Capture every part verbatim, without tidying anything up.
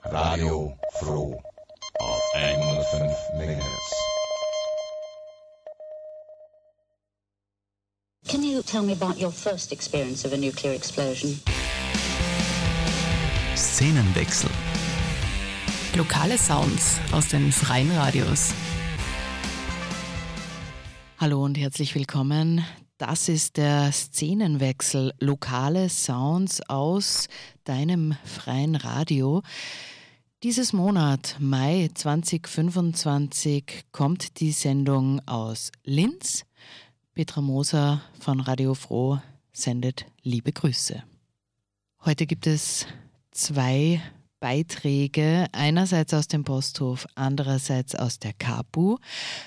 Radio Froh auf hundertfünf Megahertz. Can you tell me about your first experience of a nuclear explosion? Szenenwechsel. Lokale Sounds aus den freien Radios. Hallo und herzlich willkommen. Das ist der Szenenwechsel. Lokale Sounds aus deinem freien Radio. Dieses Monat, Mai zwanzig fünfundzwanzig, kommt die Sendung aus Linz. Petra Moser von Radio Froh sendet liebe Grüße. Heute gibt es zwei Beiträge, einerseits aus dem Posthof, andererseits aus der Kapu.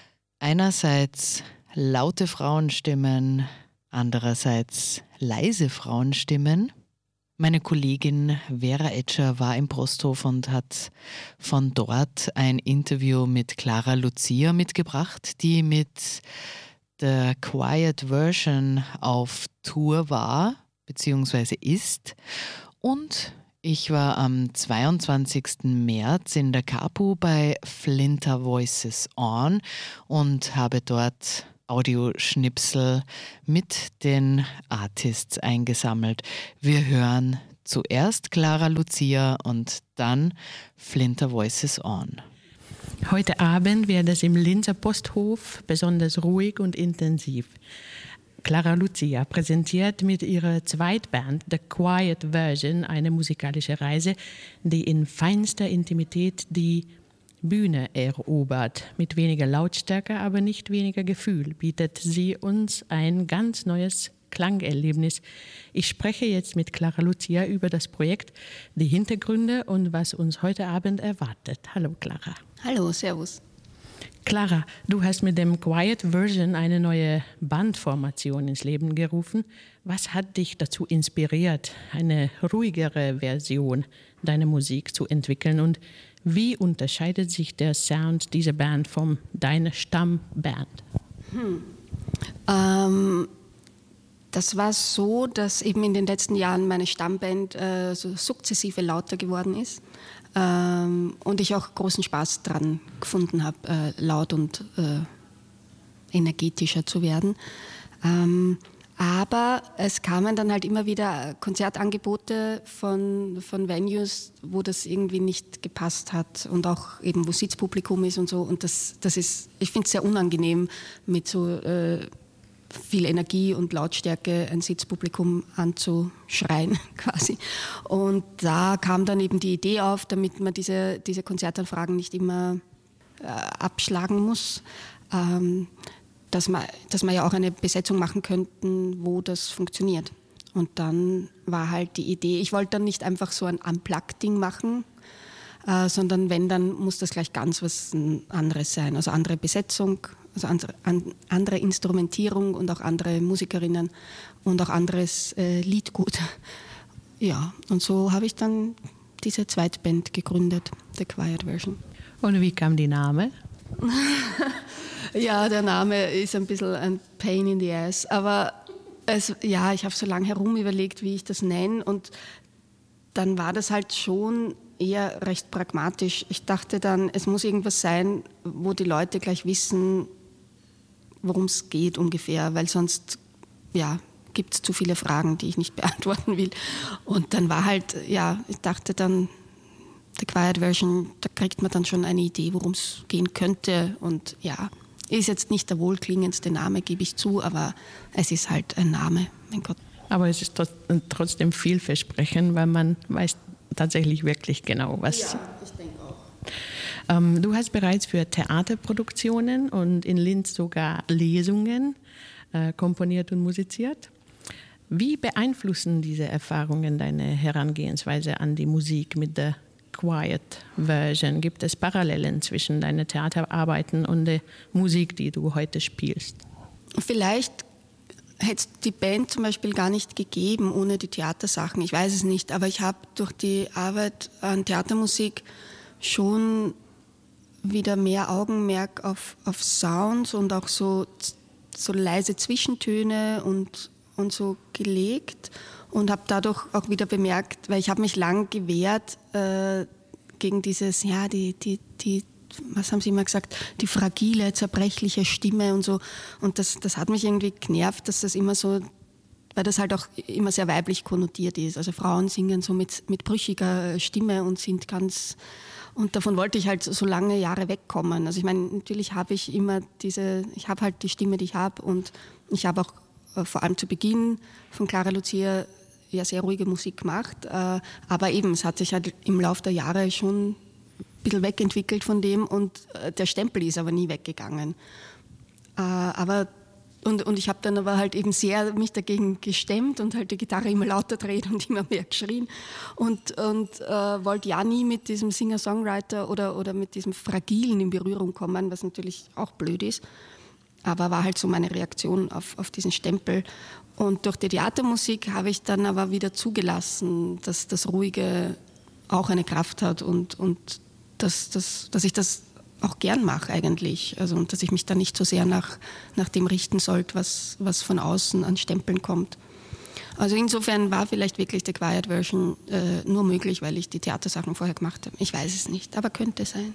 Einerseits laute Frauenstimmen, andererseits leise Frauenstimmen. Meine Kollegin Vera Etscher war im Posthof und hat von dort ein Interview mit Clara Lucia mitgebracht, die mit der Quiet Version auf Tour war, beziehungsweise ist. Und ich war am zweiundzwanzigsten März in der Kapu bei Flinter Voices On und habe dort Audioschnipsel mit den Artists eingesammelt. Wir hören zuerst Clara Lucia und dann Flinter Voices On. Heute Abend wird es im Linzer Posthof besonders ruhig und intensiv. Clara Lucia präsentiert mit ihrer Zweitband The Quiet Version eine musikalische Reise, die in feinster Intimität die Bühne erobert. Mit weniger Lautstärke, aber nicht weniger Gefühl bietet sie uns ein ganz neues Klangerlebnis. Ich spreche jetzt mit Clara Lucia über das Projekt, die Hintergründe und was uns heute Abend erwartet. Hallo Clara. Hallo, servus. Clara, du hast mit dem Quiet Version eine neue Bandformation ins Leben gerufen. Was hat dich dazu inspiriert, eine ruhigere Version deiner Musik zu entwickeln und wie unterscheidet sich der Sound dieser Band von deiner Stammband? Hm. Ähm, das war so, dass eben in den letzten Jahren meine Stammband äh, so sukzessive lauter geworden ist ähm, und ich auch großen Spaß dran gefunden habe, äh, laut und äh, energetischer zu werden. Ähm, Aber es kamen dann halt immer wieder Konzertangebote von, von Venues, wo das irgendwie nicht gepasst hat und auch eben, wo Sitzpublikum ist und so. Und das, das ist, ich finde es sehr unangenehm, mit so äh, viel Energie und Lautstärke ein Sitzpublikum anzuschreien quasi. Und da kam dann eben die Idee auf, damit man diese, diese Konzertanfragen nicht immer äh, abschlagen muss. Ähm, Dass wir, dass wir ja auch eine Besetzung machen könnten, wo das funktioniert. Und dann war halt die Idee, ich wollte dann nicht einfach so ein Unplugged-Ding machen, äh, sondern wenn, dann muss das gleich ganz was anderes sein. Also andere Besetzung, also andere, an, andere Instrumentierung und auch andere Musikerinnen und auch anderes äh, Liedgut. Ja, und so habe ich dann diese Zweitband gegründet, The Quiet Version. Und wie kam die Name? Ja, der Name ist ein bisschen ein Pain in the Ass, aber es, ja, ich habe so lange herum überlegt, wie ich das nenne und dann war das halt schon eher recht pragmatisch. Ich dachte dann, es muss irgendwas sein, wo die Leute gleich wissen, worum es geht ungefähr, weil sonst ja, gibt es zu viele Fragen, die ich nicht beantworten will. Und dann war halt, ja, ich dachte dann, The Quiet Version, da kriegt man dann schon eine Idee, worum es gehen könnte und ja, ist jetzt nicht der wohlklingendste Name, gebe ich zu, aber es ist halt ein Name, mein Gott. Aber es ist trotzdem vielversprechend, weil man weiß tatsächlich wirklich genau, was... Ja, ich denke auch. Ähm, du hast bereits für Theaterproduktionen und in Linz sogar Lesungen äh, komponiert und musiziert. Wie beeinflussen diese Erfahrungen deine Herangehensweise an die Musik mit der Quiet Version? Gibt es Parallelen zwischen deinen Theaterarbeiten und der Musik, die du heute spielst? Vielleicht hätte es die Band zum Beispiel gar nicht gegeben ohne die Theatersachen. Ich weiß es nicht, aber ich habe durch die Arbeit an Theatermusik schon wieder mehr Augenmerk auf, auf Sounds und auch so, so leise Zwischentöne und, und so gelegt und habe dadurch auch wieder bemerkt, weil ich habe mich lang gewehrt, äh, gegen dieses, ja, die, die, die, was haben Sie immer gesagt, die fragile, zerbrechliche Stimme und so. Und das, das hat mich irgendwie genervt, dass das immer so, weil das halt auch immer sehr weiblich konnotiert ist. Also Frauen singen so mit, mit brüchiger Stimme und sind ganz, und davon wollte ich halt so lange Jahre wegkommen. Also ich meine, natürlich habe ich immer diese, ich habe halt die Stimme, die ich habe, und ich habe auch äh, vor allem zu Beginn von Clara Lucia ja sehr ruhige Musik gemacht, äh, aber eben, es hat sich halt im Laufe der Jahre schon ein bisschen wegentwickelt von dem, und äh, der Stempel ist aber nie weggegangen. Äh, aber Und, und ich habe dann aber halt eben sehr mich dagegen gestemmt und halt die Gitarre immer lauter dreht und immer mehr geschrien und, und äh, wollte ja nie mit diesem Singer-Songwriter oder, oder mit diesem Fragilen in Berührung kommen, was natürlich auch blöd ist, aber war halt so meine Reaktion auf, auf diesen Stempel. Und durch die Theatermusik habe ich dann aber wieder zugelassen, dass das Ruhige auch eine Kraft hat und, und dass, dass, dass ich das auch gern mache eigentlich. Also, und dass ich mich da nicht so sehr nach, nach dem richten sollte, was, was von außen an Stempeln kommt. Also insofern war vielleicht wirklich die Quiet Version äh, nur möglich, weil ich die Theatersachen vorher gemacht habe. Ich weiß es nicht, aber könnte sein.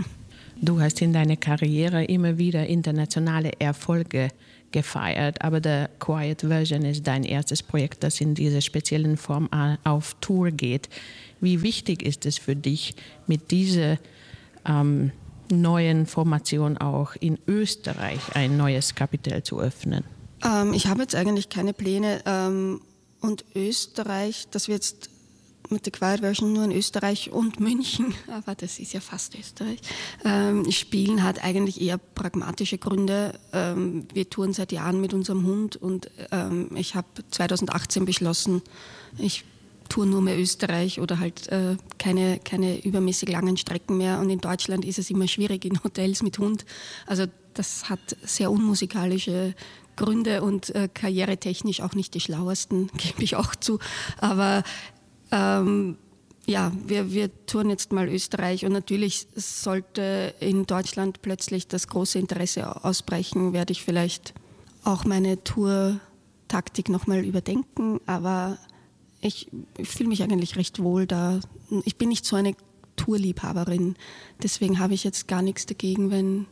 Du hast in deiner Karriere immer wieder internationale Erfolge gefeiert, aber der Quiet Version ist dein erstes Projekt, das in dieser speziellen Form auf Tour geht. Wie wichtig ist es für dich, mit dieser ähm, neuen Formation auch in Österreich ein neues Kapitel zu öffnen? Ähm, ich habe jetzt eigentlich keine Pläne. Ähm, und Österreich, das wird jetzt mit der Quiet Version nur in Österreich und München, aber das ist ja fast Österreich, ähm, spielen, hat eigentlich eher pragmatische Gründe. Ähm, wir touren seit Jahren mit unserem Hund und ähm, ich habe zweitausendachtzehn beschlossen, ich tour nur mehr Österreich oder halt äh, keine, keine übermäßig langen Strecken mehr. Und in Deutschland ist es immer schwierig in Hotels mit Hund. Also das hat sehr unmusikalische Gründe und äh, karrieretechnisch auch nicht die schlauesten, gebe ich auch zu. Aber ähm, ja, wir, wir touren jetzt mal Österreich und natürlich sollte in Deutschland plötzlich das große Interesse ausbrechen, werde ich vielleicht auch meine Tour-Taktik nochmal überdenken, aber Ich, ich fühle mich eigentlich recht wohl da. Ich bin nicht so eine Tourliebhaberin. Deswegen habe ich jetzt gar nichts dagegen, wenn,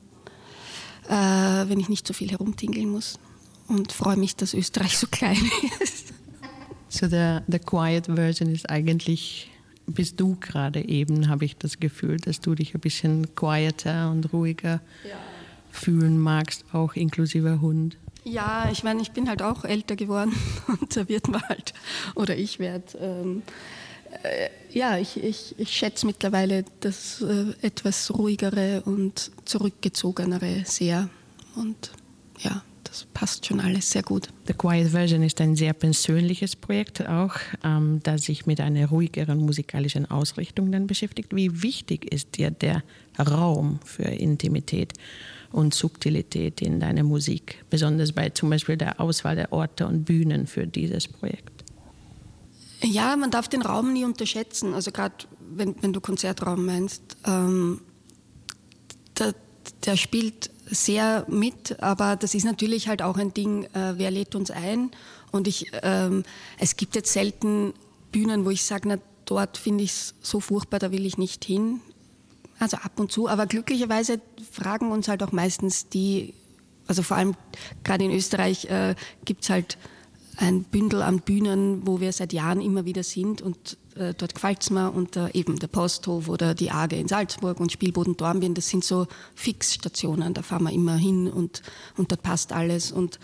äh, wenn ich nicht so viel herumtingeln muss. Und freue mich, dass Österreich so klein ist. So der, der Quiet Version ist eigentlich, bist du gerade eben, habe ich das Gefühl, dass du dich ein bisschen quieter und ruhiger ja. fühlen magst, auch inklusive Hund. Ja, ich meine, ich bin halt auch älter geworden und da wird man halt, oder ich werde, ähm, äh, ja, ich, ich, ich schätze mittlerweile das äh, etwas ruhigere und zurückgezogenere sehr und ja, das passt schon alles sehr gut. The Quiet Version ist ein sehr persönliches Projekt auch, ähm, das sich mit einer ruhigeren musikalischen Ausrichtung dann beschäftigt. Wie wichtig ist dir der Raum für Intimität und Subtilität in deiner Musik, besonders bei zum Beispiel der Auswahl der Orte und Bühnen für dieses Projekt? Ja, man darf den Raum nie unterschätzen. Also gerade wenn, wenn du Konzertraum meinst, ähm, der, der spielt sehr mit, aber das ist natürlich halt auch ein Ding, äh, wer lädt uns ein? Und ich, ähm, es gibt jetzt selten Bühnen, wo ich sage, na, dort finde ich es so furchtbar, da will ich nicht hin. Also ab und zu, aber glücklicherweise fragen uns halt auch meistens die, also vor allem gerade in Österreich äh, gibt es halt ein Bündel an Bühnen, wo wir seit Jahren immer wieder sind und äh, dort gefällt es mir und äh, eben der Posthof oder die A G in Salzburg und Spielboden Dornbirn, das sind so Fixstationen, da fahren wir immer hin und, und dort passt alles und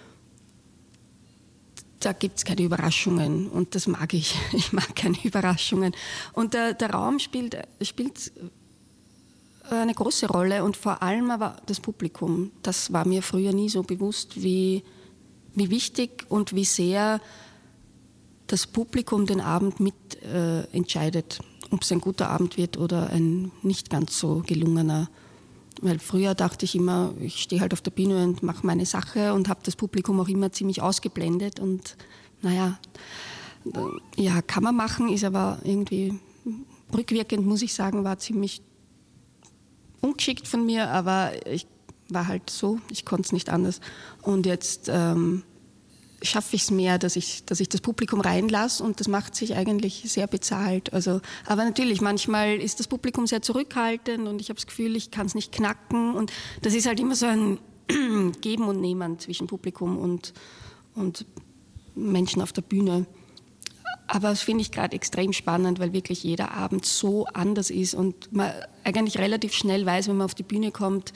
da gibt es keine Überraschungen und das mag ich, ich mag keine Überraschungen und der, der Raum spielt, spielt eine große Rolle und vor allem aber das Publikum. Das war mir früher nie so bewusst, wie, wie wichtig und wie sehr das Publikum den Abend mit äh, entscheidet, ob es ein guter Abend wird oder ein nicht ganz so gelungener. Weil früher dachte ich immer, ich stehe halt auf der Bühne und mache meine Sache und habe das Publikum auch immer ziemlich ausgeblendet und naja, ja, kann man machen, ist aber irgendwie rückwirkend, muss ich sagen, war ziemlich ungeschickt von mir, aber ich war halt so, ich konnte es nicht anders. Und jetzt ähm, schaffe ich es mehr, dass ich, dass ich das Publikum reinlasse und das macht sich eigentlich sehr bezahlt. Also, aber natürlich, manchmal ist das Publikum sehr zurückhaltend und ich habe das Gefühl, ich kann es nicht knacken und das ist halt immer so ein Geben und Nehmen zwischen Publikum und, und Menschen auf der Bühne. Aber das finde ich gerade extrem spannend, weil wirklich jeder Abend so anders ist und man eigentlich relativ schnell weiß, wenn man auf die Bühne kommt,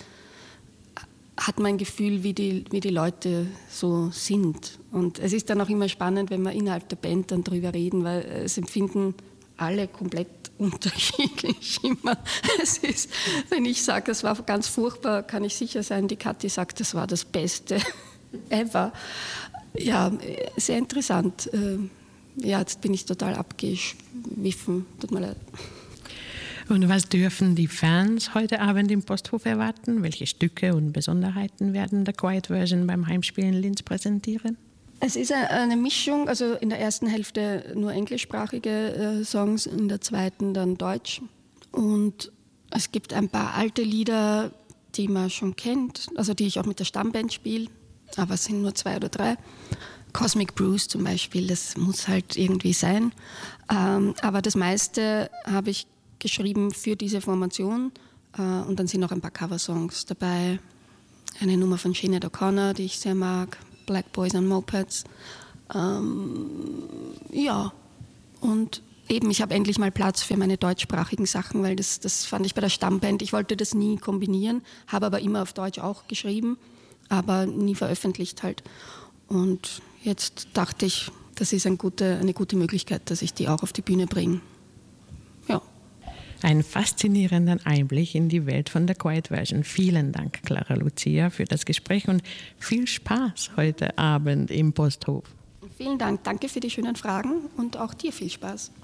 hat man ein Gefühl, wie die, wie die Leute so sind. Und es ist dann auch immer spannend, wenn wir innerhalb der Band dann drüber reden, weil es empfinden alle komplett unterschiedlich immer. Es ist, wenn ich sage, das war ganz furchtbar, kann ich sicher sein, die Kathi sagt, das war das Beste ever. Ja, sehr interessant. Ja, jetzt bin ich total abgeschwiffen. Tut mir leid. Und was dürfen die Fans heute Abend im Posthof erwarten? Welche Stücke und Besonderheiten werden The Quiet Version beim Heimspiel in Linz präsentieren? Es ist eine Mischung, also in der ersten Hälfte nur englischsprachige äh, Songs, in der zweiten dann Deutsch. Und es gibt ein paar alte Lieder, die man schon kennt, also die ich auch mit der Stammband spiele, aber es sind nur zwei oder drei. Cosmic Bruce zum Beispiel, das muss halt irgendwie sein. Ähm, aber das meiste habe ich geschrieben für diese Formation äh, und dann sind noch ein paar Coversongs dabei. Eine Nummer von Sinead O'Connor, die ich sehr mag, Black Boys on Mopeds. Ähm, ja, und eben, ich habe endlich mal Platz für meine deutschsprachigen Sachen, weil das, das fand ich bei der Stammband, ich wollte das nie kombinieren, habe aber immer auf Deutsch auch geschrieben, aber nie veröffentlicht halt. Und jetzt dachte ich, das ist eine gute, eine gute Möglichkeit, dass ich die auch auf die Bühne bringe. Ja. Einen faszinierenden Einblick in die Welt von The Quiet Version. Vielen Dank, Clara Lucia, für das Gespräch und viel Spaß heute Abend im Posthof. Vielen Dank, danke für die schönen Fragen und auch dir viel Spaß.